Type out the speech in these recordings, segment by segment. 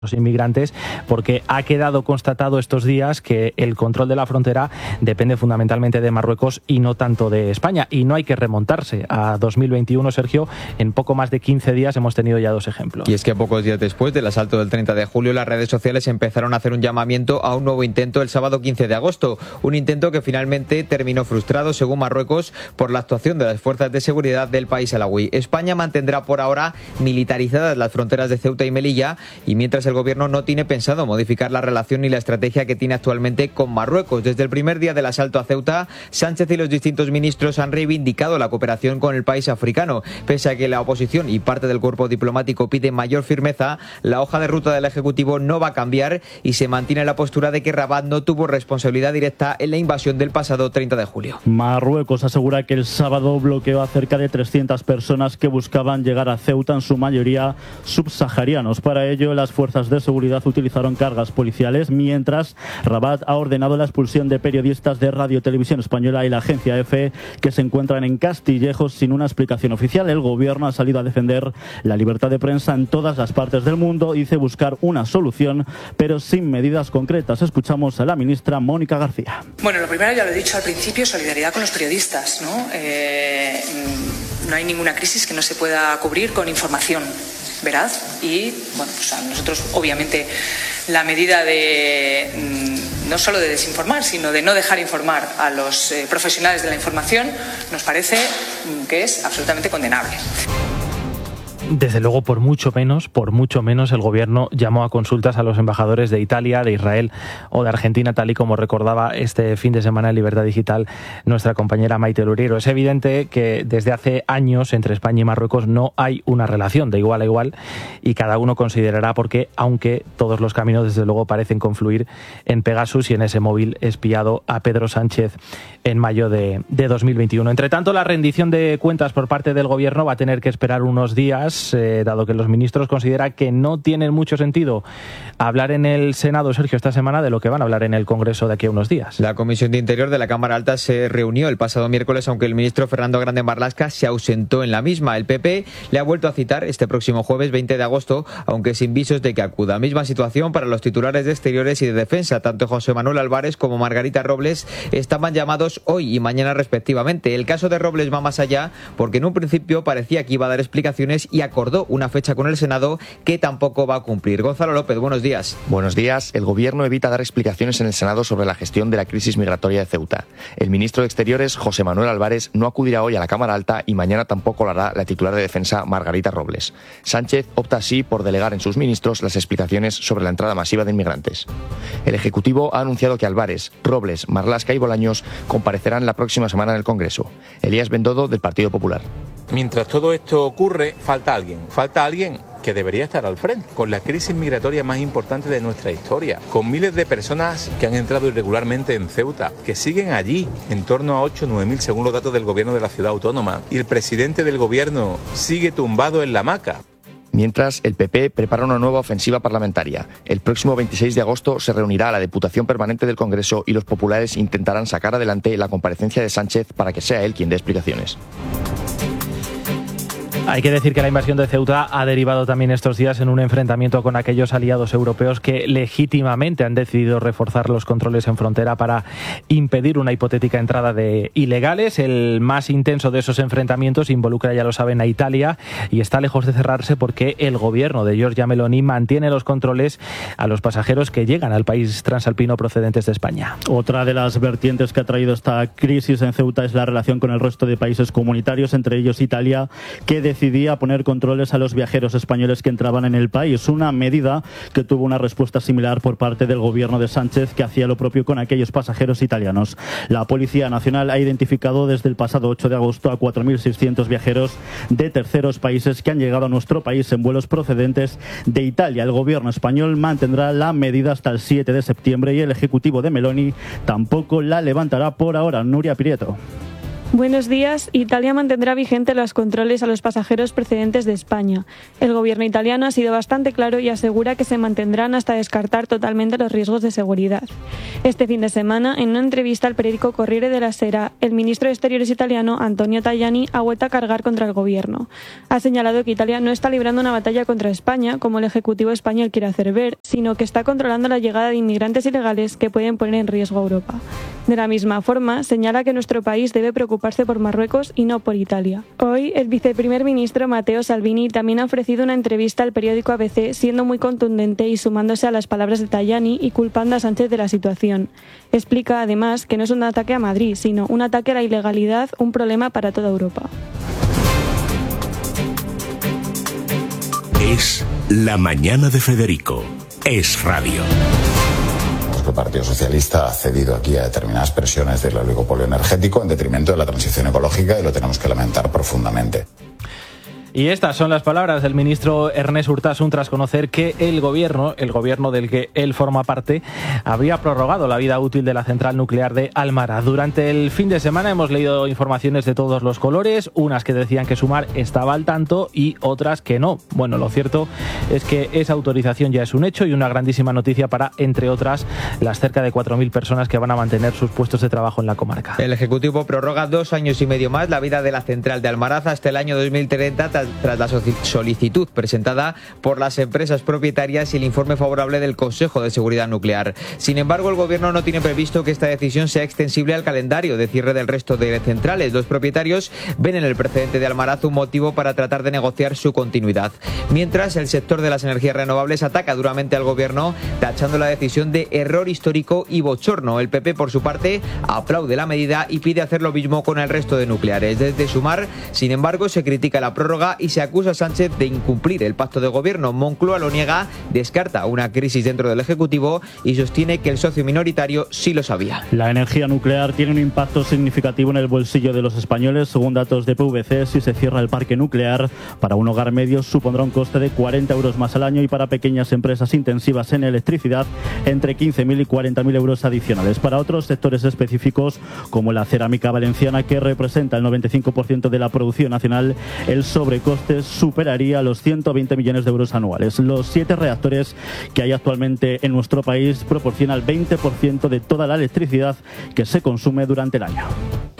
los inmigrantes, porque ha quedado constatado estos días que el control de la frontera depende fundamentalmente de Marruecos y no tanto de España. Y no hay que remontarse a 2021, Sergio. En poco más de 15 días hemos tenido ya 2 ejemplos. Y es que pocos días después del asalto del 30 de julio, las redes sociales empezaron a hacer un llamamiento a un nuevo intento el sábado 15 de agosto. Un intento que finalmente terminó frustrado, según Marruecos, por la actuación de las fuerzas de seguridad del país alauí. España mantendrá por ahora militarizadas las fronteras de Ceuta y Melilla, y mientras el gobierno no tiene pensado modificar la relación ni la estrategia que tiene actualmente con Marruecos. Desde el primer día del asalto a Ceuta, Sánchez y los distintos ministros han reivindicado la cooperación con el país africano. Pese a que la oposición y parte del cuerpo diplomático piden mayor firmeza, la hoja de ruta del Ejecutivo no va a cambiar y se mantiene la postura de que Rabat no tuvo responsabilidad directa en la invasión del pasado 30 de julio. Marruecos asegura que el sábado bloqueó a cerca de 300 personas que buscaban llegar a Ceuta, en su mayoría subsaharianos. Para ello, las fuerzas de seguridad utilizaron cargas policiales, mientras Rabat ha ordenado la expulsión de periodistas de Radio Televisión Española y la agencia EFE, que se encuentran en Castillejos sin una explicación oficial. El gobierno ha salido a defender la libertad de prensa en todas las partes del mundo y dice buscar una solución, pero sin medidas concretas. Escuchamos a la ministra Mónica García. Bueno, lo primero, ya lo he dicho al principio, solidaridad con los periodistas, ¿no? No hay ninguna crisis que no se pueda cubrir con información veraz y, bueno, pues a nosotros obviamente la medida de no solo de desinformar, sino de no dejar informar a los profesionales de la información nos parece que es absolutamente condenable. Desde luego, por mucho menos, el gobierno llamó a consultas a los embajadores de Italia, de Israel o de Argentina, tal y como recordaba este fin de semana en Libertad Digital nuestra compañera Maite Luriero. Es evidente que desde hace años entre España y Marruecos no hay una relación de igual a igual y cada uno considerará por qué, aunque todos los caminos desde luego parecen confluir en Pegasus y en ese móvil espiado a Pedro Sánchez en mayo de 2021. Entre tanto, la rendición de cuentas por parte del gobierno va a tener que esperar unos días, dado que los ministros consideran que no tiene mucho sentido hablar en el Senado, Sergio, esta semana de lo que van a hablar en el Congreso de aquí a unos días. La Comisión de Interior de la Cámara Alta se reunió el pasado miércoles, aunque el ministro Fernando Grande Marlaska se ausentó en la misma. El PP le ha vuelto a citar este próximo jueves 20 de agosto, aunque sin visos de que acuda. Misma situación para los titulares de Exteriores y de Defensa. Tanto José Manuel Álvarez como Margarita Robles estaban llamados hoy y mañana respectivamente. El caso de Robles va más allá, porque en un principio parecía que iba a dar explicaciones y acordó una fecha con el Senado que tampoco va a cumplir. Gonzalo López, buenos días. Buenos días. El Gobierno evita dar explicaciones en el Senado sobre la gestión de la crisis migratoria de Ceuta. El ministro de Exteriores, José Manuel Álvarez, no acudirá hoy a la Cámara Alta y mañana tampoco lo hará la titular de Defensa, Margarita Robles. Sánchez opta así por delegar en sus ministros las explicaciones sobre la entrada masiva de inmigrantes. El Ejecutivo ha anunciado que Álvarez, Robles, Marlaska y Bolaños comparecerán la próxima semana en el Congreso. Elías Bendodo, del Partido Popular. Mientras todo esto ocurre, falta alguien que debería estar al frente, con la crisis migratoria más importante de nuestra historia, con miles de personas que han entrado irregularmente en Ceuta, que siguen allí, en torno a 8 o 9 mil según los datos del gobierno de la ciudad autónoma, y el presidente del gobierno sigue tumbado en la hamaca. Mientras, el PP prepara una nueva ofensiva parlamentaria. El próximo 26 de agosto se reunirá la Diputación Permanente del Congreso y los populares intentarán sacar adelante la comparecencia de Sánchez para que sea él quien dé explicaciones. Hay que decir que la invasión de Ceuta ha derivado también estos días en un enfrentamiento con aquellos aliados europeos que legítimamente han decidido reforzar los controles en frontera para impedir una hipotética entrada de ilegales. El más intenso de esos enfrentamientos involucra, ya lo saben, a Italia y está lejos de cerrarse porque el gobierno de Giorgia Meloni mantiene los controles a los pasajeros que llegan al país transalpino procedentes de España. Otra de las vertientes que ha traído esta crisis en Ceuta es la relación con el resto de países comunitarios, entre ellos Italia, que decidía poner controles a los viajeros españoles que entraban en el país, una medida que tuvo una respuesta similar por parte del gobierno de Sánchez, que hacía lo propio con aquellos pasajeros italianos. La Policía Nacional ha identificado desde el pasado 8 de agosto a 4.600 viajeros de terceros países que han llegado a nuestro país en vuelos procedentes de Italia. El gobierno español mantendrá la medida hasta el 7 de septiembre y el Ejecutivo de Meloni tampoco la levantará por ahora. Nuria Prieto. Buenos días. Italia mantendrá vigente los controles a los pasajeros procedentes de España. El gobierno italiano ha sido bastante claro y asegura que se mantendrán hasta descartar totalmente los riesgos de seguridad. Este fin de semana, en una entrevista al periódico Corriere della Sera, el ministro de Exteriores italiano, Antonio Tajani, ha vuelto a cargar contra el gobierno. Ha señalado que Italia no está librando una batalla contra España, como el Ejecutivo español quiere hacer ver, sino que está controlando la llegada de inmigrantes ilegales que pueden poner en riesgo a Europa. De la misma forma, señala que nuestro país debe preocuparse por Marruecos y no por Italia. Hoy, el viceprimer ministro Matteo Salvini también ha ofrecido una entrevista al periódico ABC, siendo muy contundente y sumándose a las palabras de Tajani y culpando a Sánchez de la situación. Explica, además, que no es un ataque a Madrid, sino un ataque a la ilegalidad, un problema para toda Europa. Es la mañana de Federico. Es radio. El Partido Socialista ha cedido aquí a determinadas presiones del oligopolio energético en detrimento de la transición ecológica y lo tenemos que lamentar profundamente. Y estas son las palabras del ministro Ernest Urtasun tras conocer que el gobierno del que él forma parte, había prorrogado la vida útil de la central nuclear de Almaraz. Durante el fin de semana hemos leído informaciones de todos los colores, unas que decían que Sumar estaba al tanto y otras que no. Bueno, lo cierto es que esa autorización ya es un hecho y una grandísima noticia para, entre otras, las cerca de 4.000 personas que van a mantener sus puestos de trabajo en la comarca. El Ejecutivo prorroga 2 años y medio más la vida de la central de Almaraz hasta el año 2030 tras la solicitud presentada por las empresas propietarias y el informe favorable del Consejo de Seguridad Nuclear. Sin embargo, el Gobierno no tiene previsto que esta decisión sea extensible al calendario de cierre del resto de centrales. Los propietarios ven en el precedente de Almaraz un motivo para tratar de negociar su continuidad. Mientras, el sector de las energías renovables ataca duramente al Gobierno, tachando la decisión de error histórico y bochorno. El PP, por su parte, aplaude la medida y pide hacer lo mismo con el resto de nucleares. Desde Sumar, sin embargo, se critica la prórroga y se acusa a Sánchez de incumplir el pacto de gobierno. Moncloa lo niega, descarta una crisis dentro del Ejecutivo y sostiene que el socio minoritario sí lo sabía. La energía nuclear tiene un impacto significativo en el bolsillo de los españoles. Según datos de PVC, si se cierra el parque nuclear, para un hogar medio supondrá un coste de 40 euros más al año y para pequeñas empresas intensivas en electricidad entre 15.000 y 40.000 euros adicionales. Para otros sectores específicos, como la cerámica valenciana, que representa el 95% de la producción nacional, el sobrecoste superaría los 120 millones de euros anuales. Los 7 reactores que hay actualmente en nuestro país proporcionan el 20% de toda la electricidad que se consume durante el año.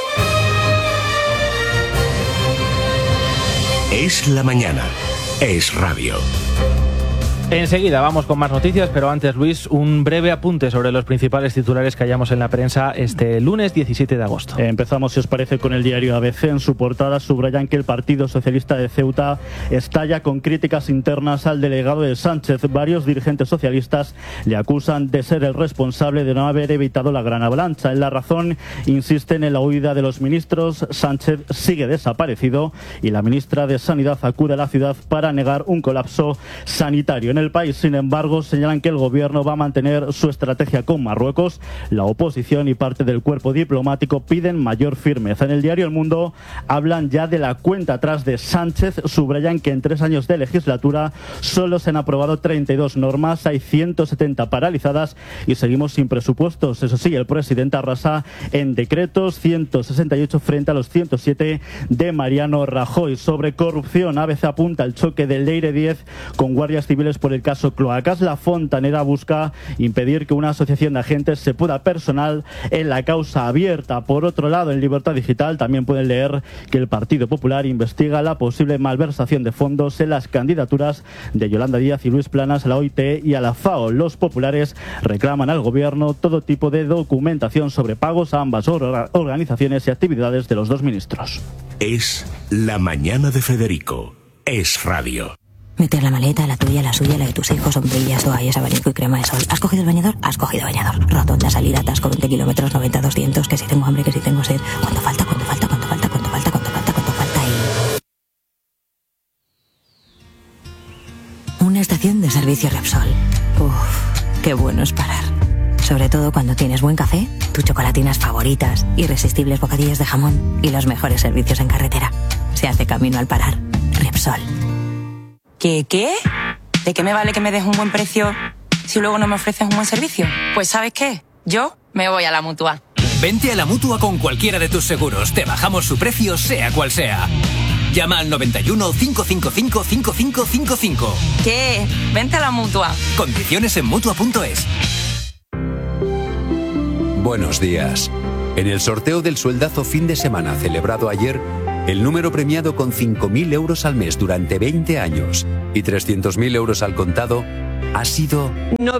Es la mañana. Es radio. Enseguida vamos con más noticias, pero antes, Luis, un breve apunte sobre los principales titulares que hallamos en la prensa este lunes 17 de agosto. Empezamos, si os parece, con el diario ABC. En su portada subrayan que el Partido Socialista de Ceuta estalla con críticas internas al delegado de Sánchez. Varios dirigentes socialistas le acusan de ser el responsable de no haber evitado la gran avalancha. En La Razón insisten en la huida de los ministros. Sánchez sigue desaparecido y la ministra de Sanidad acude a la ciudad para negar un colapso sanitario. En El País, sin embargo, señalan que el gobierno va a mantener su estrategia con Marruecos. La oposición y parte del cuerpo diplomático piden mayor firmeza. En el diario El Mundo hablan ya de la cuenta atrás de Sánchez. Subrayan que en 3 años de legislatura solo se han aprobado 32 normas, hay 170 paralizadas y seguimos sin presupuestos. Eso sí, el presidente arrasa en decretos, 168 frente a los 107 de Mariano Rajoy. Sobre corrupción, ABC apunta el choque del Leire 10 con guardias civiles por el caso Cloacas. La Fontanera busca impedir que una asociación de agentes se pueda personar en la causa abierta. Por otro lado, en Libertad Digital también pueden leer que el Partido Popular investiga la posible malversación de fondos en las candidaturas de Yolanda Díaz y Luis Planas a la OIT y a la FAO. Los populares reclaman al gobierno todo tipo de documentación sobre pagos a ambas organizaciones y actividades de los 2 ministros. Es la mañana de Federico. Es radio. Meter la maleta, la tuya, la suya, la de tus hijos, sombrillas, toallas, abanico y crema de sol. ¿Has cogido el bañador? Has cogido bañador. Rotonda, salida, atasco, 20 kilómetros, 90, 200, que si tengo hambre, que si tengo sed. ¿Cuánto falta? ¿Cuánto falta? ¿Cuánto falta? ¿Cuánto falta? ¿Cuánto falta? ¿Cuánto falta? Y... una estación de servicio Repsol. Uff, qué bueno es parar. Sobre todo cuando tienes buen café, tus chocolatinas favoritas, irresistibles bocadillos de jamón y los mejores servicios en carretera. Se hace camino al parar. Repsol. ¿Qué? ¿De qué me vale que me des un buen precio si luego no me ofreces un buen servicio? Pues ¿sabes qué? Yo me voy a la Mutua. Vente a la Mutua con cualquiera de tus seguros. Te bajamos su precio, sea cual sea. Llama al 91 555 5555. ¿Qué? Vente a la Mutua. Condiciones en Mutua.es. Buenos días. En el sorteo del sueldazo fin de semana celebrado ayer, el número premiado con 5.000 euros al mes durante 20 años y 300.000 euros al contado ha sido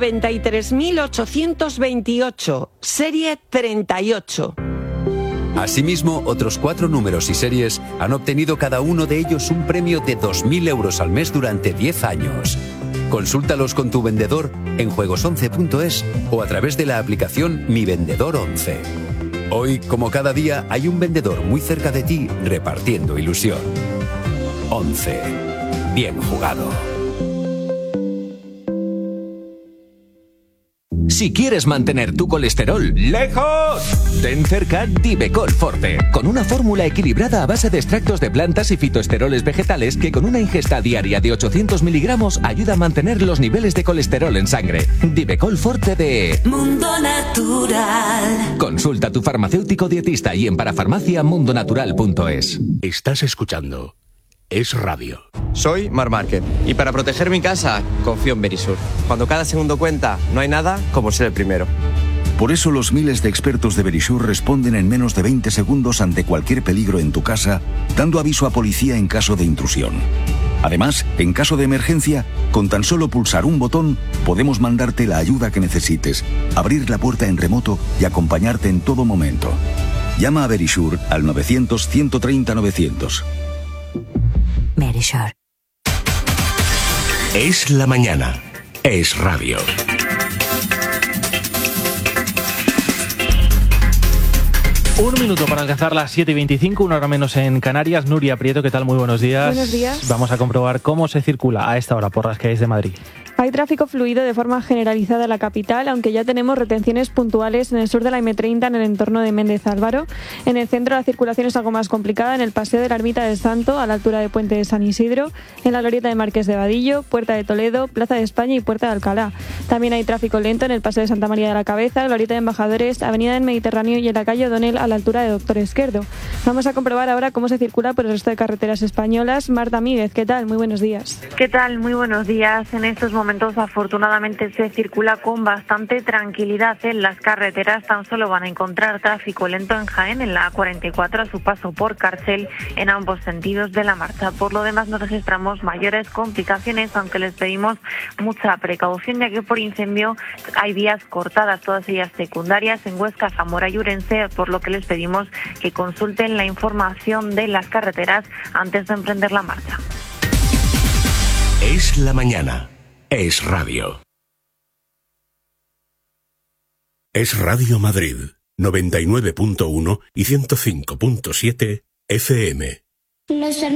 93.828, serie 38. Asimismo, otros 4 números y series han obtenido cada uno de ellos un premio de 2.000 euros al mes durante 10 años. Consúltalos con tu vendedor en juegos11.es o a través de la aplicación Mi Vendedor 11. Hoy, como cada día, hay un vendedor muy cerca de ti repartiendo ilusión. 11. Bien jugado. Si quieres mantener tu colesterol lejos, ten cerca Divecol Forte, con una fórmula equilibrada a base de extractos de plantas y fitoesteroles vegetales que con una ingesta diaria de 800 miligramos ayuda a mantener los niveles de colesterol en sangre. Divecol Forte de Mundo Natural. Consulta a tu farmacéutico dietista y en parafarmaciamundonatural.es. Estás escuchando Es Radio. Soy Mar Márquez y para proteger mi casa confío en Verisur. Cuando cada segundo cuenta, no hay nada como ser el primero. Por eso los miles de expertos de Verisur responden en menos de 20 segundos ante cualquier peligro en tu casa, dando aviso a policía en caso de intrusión. Además, en caso de emergencia, con tan solo pulsar un botón, podemos mandarte la ayuda que necesites, abrir la puerta en remoto y acompañarte en todo momento. Llama a Verisur al 900-130-900. Verisur. Es la mañana. Es Radio. Un minuto para alcanzar las 7:25, una hora menos en Canarias. Nuria Prieto, ¿qué tal? Muy buenos días. Buenos días. Vamos a comprobar cómo se circula a esta hora por las calles de Madrid. Hay tráfico fluido de forma generalizada en la capital, aunque ya tenemos retenciones puntuales en el sur de la M30 en el entorno de Méndez Álvaro. En el centro la circulación es algo más complicada en el Paseo de la Ermita del Santo, a la altura de Puente de San Isidro, en la glorieta de Marqués de Vadillo, Puerta de Toledo, Plaza de España y Puerta de Alcalá. También hay tráfico lento en el Paseo de Santa María de la Cabeza, glorieta de Embajadores, Avenida del Mediterráneo y en la calle O'Donnell a la altura de Doctor Esquerdo. Vamos a comprobar ahora cómo se circula por el resto de carreteras españolas. Marta Míguez, ¿qué tal? Muy buenos días. ¿Qué tal? Muy buenos días. En estos momentos, afortunadamente, se circula con bastante tranquilidad en las carreteras. Tan solo van a encontrar tráfico lento en Jaén, en la A44, a su paso por Cárcel, en ambos sentidos de la marcha. Por lo demás, no registramos mayores complicaciones, aunque les pedimos mucha precaución, ya que por incendio hay vías cortadas, todas ellas secundarias, en Huesca, Zamora y Urense, por lo que les pedimos que consulten la información de las carreteras antes de emprender la marcha. Es la mañana. Es Radio. Es Radio Madrid, 99.1 y 105.7 FM.